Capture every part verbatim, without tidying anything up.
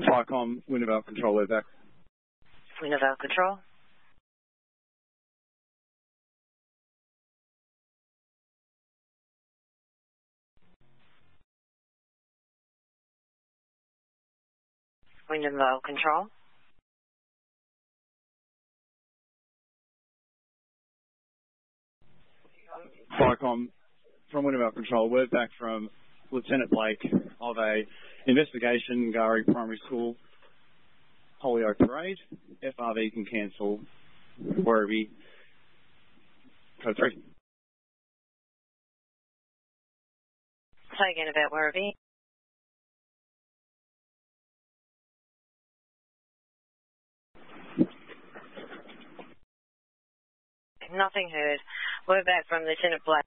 Firecom, Wintervale Control, we're back. Wintervale Control. Wintervale Control. Firecom, from Wintervale Control, we're back from Lieutenant Blake of a investigation, Gari Primary School, Holyoke Parade. F R V can cancel Werribee, code three. Say again about Werribee. Nothing heard. We're back from Lieutenant Blake.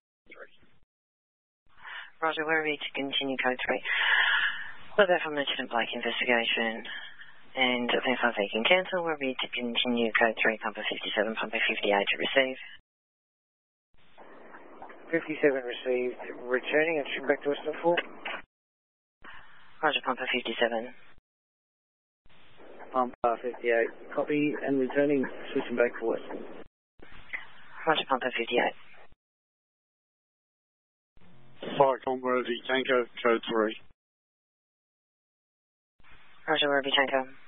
Roger, Werribee to continue code three. We're back from Lieutenant Blake investigation. And F R V can cancel. Werribee to continue code three, pumper fifty-seven, pumper fifty-eight to receive. fifty-seven received. Returning and switching back to Western four. Roger, pumper fifty-seven. Pumper fifty-eight. Copy and returning, switching back to Western. Roger, pumper fifty-eight. Firecom, Werribee, Tanker, code three. Roger, Werribee, Tanker.